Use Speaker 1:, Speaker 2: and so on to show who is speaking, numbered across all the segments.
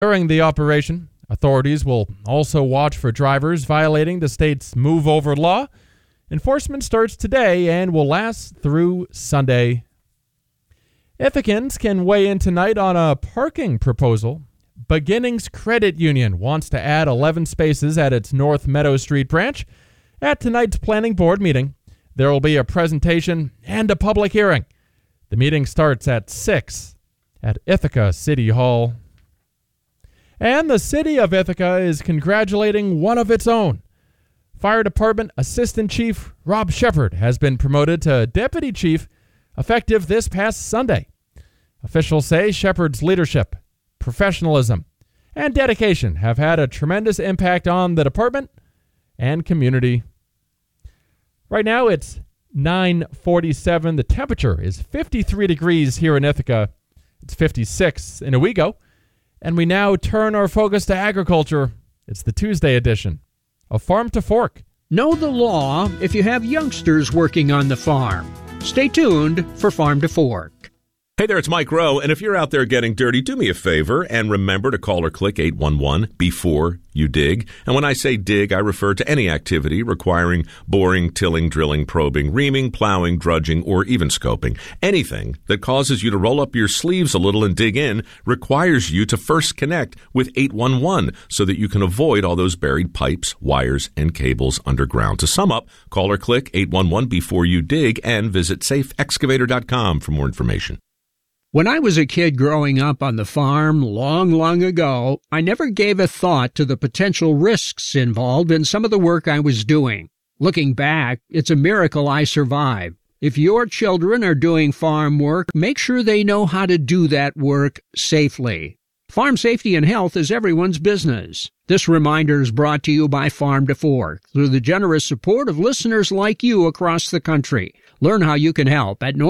Speaker 1: During the operation, authorities will also watch for drivers violating the state's move over law. Enforcement starts today and will last through Sunday. Ithacans can weigh in tonight on a parking proposal. Beginnings Credit Union wants to add 11 spaces at its North Meadow Street branch. At tonight's planning board meeting, there will be a presentation and a public hearing. The meeting starts at 6 at Ithaca City Hall. And the city of Ithaca is congratulating one of its own. Fire Department Assistant Chief Rob Shepard has been promoted to Deputy Chief effective this past Sunday. Officials say Shepard's leadership, professionalism, and dedication have had a tremendous impact on the department and community. Right now it's 9:47. The temperature is 53 degrees here in Ithaca. It's 56 in Owego. And we now turn our focus to agriculture. It's the Tuesday edition of Farm to Fork.
Speaker 2: Know the law if you have youngsters working on the farm. Stay tuned for Farm to Fork.
Speaker 3: Hey there, it's Mike Rowe, and if you're out there getting dirty, do me a favor and remember to call or click 811 before you dig. And when I say dig, I refer to any activity requiring boring, tilling, drilling, probing, reaming, plowing, drudging, or even scoping. Anything that causes you to roll up your sleeves a little and dig in requires you to first connect with 811 so that you can avoid all those buried pipes, wires, and cables underground. To sum up, call or click 811 before you dig and visit safeexcavator.com for more information.
Speaker 2: When I was a kid growing up on the farm long ago, I never gave a thought to the potential risks involved in some of the work I was doing. Looking back, it's a miracle I survived. If your children are doing farm work, make sure they know how to do that work safely. Farm safety and health is everyone's business. This reminder is brought to you by Farm to Fork through the generous support of listeners like you across the country. Learn how you can help at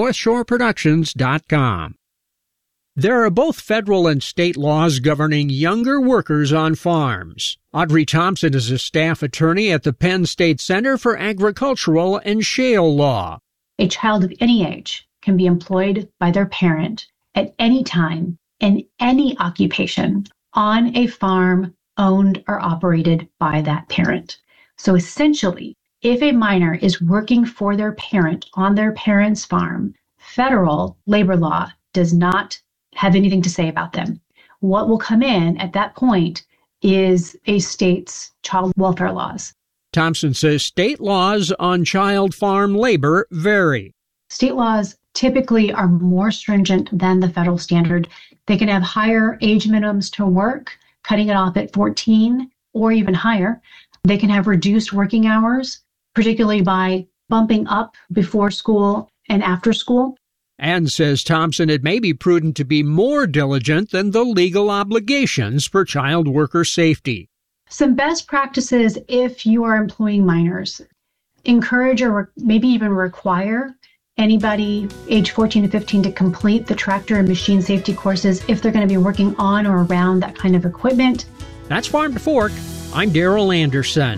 Speaker 2: NorthshoreProductions.com. There are both federal and state laws governing younger workers on farms. Audrey Thompson is a staff attorney at the Penn State Center for Agricultural and Shale Law.
Speaker 4: A child of any age can be employed by their parent at any time in any occupation on a farm owned or operated by that parent. So essentially, if a minor is working for their parent on their parent's farm, federal labor law does not have anything to say about them. What will come in at that point is a state's child welfare laws.
Speaker 2: Thompson says state laws on child farm labor vary.
Speaker 4: State laws typically are more stringent than the federal standard. They can have higher age minimums to work, cutting it off at 14 or even higher. They can have reduced working hours, particularly by bumping up before school and after school.
Speaker 2: And, says Thompson, it may be prudent to be more diligent than the legal obligations for child worker safety.
Speaker 4: Some best practices if you are employing minors. Encourage or maybe even require anybody age 14 to 15 to complete the tractor and machine safety courses if they're going to be working on or around that kind of equipment.
Speaker 2: That's Farm to Fork. I'm Daryl Anderson.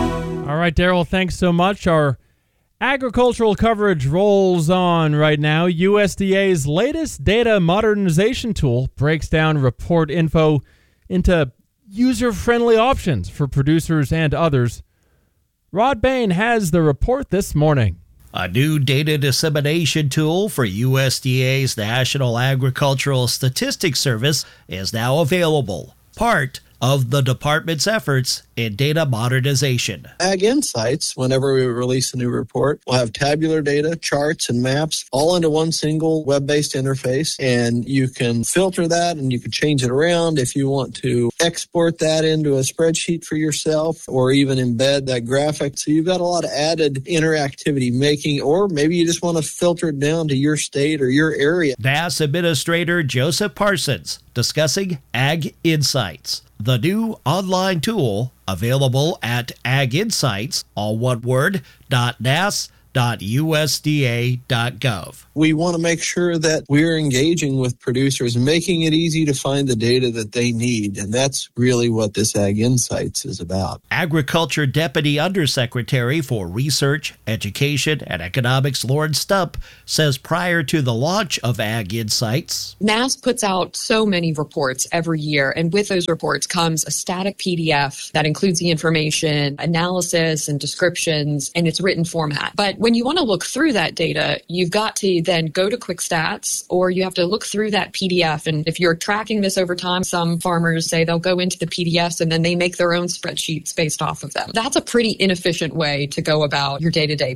Speaker 1: All right, Daryl, thanks so much. Our agricultural coverage rolls on right now. USDA's latest data modernization tool breaks down report info into user-friendly options for producers and others. Rod Bain has the report this morning.
Speaker 5: A new data dissemination tool for USDA's National Agricultural Statistics Service is now available, part of the department's efforts in data modernization.
Speaker 6: Ag Insights, whenever we release a new report, will have tabular data, charts, and maps all into one single web-based interface, and you can filter that and you can change it around if you want to export that into a spreadsheet for yourself or even embed that graphic. So you've got a lot of added interactivity making, or maybe you just want to filter it down to your state or your area.
Speaker 5: NASS Administrator Joseph Parsons discussing Ag Insights, the new online tool available at aginsights, all one word, .nass.gov ag.usda.gov.
Speaker 6: We want to make sure that we're engaging with producers and making it easy to find the data that they need. And that's really what this Ag Insights is about.
Speaker 5: Agriculture Deputy Undersecretary for Research, Education, and Economics Lawrence Stump says prior to the launch of Ag Insights,
Speaker 7: NASS puts out so many reports every year, and with those reports comes a static PDF that includes the information, analysis, and descriptions in its written format. But when you want to look through that data, you've got to then go to Quick Stats, or you have to look through that PDF. And if you're tracking this over time, some farmers say they'll go into the PDFs and then they make their own spreadsheets based off of them. That's a pretty inefficient way to go about your day-to-day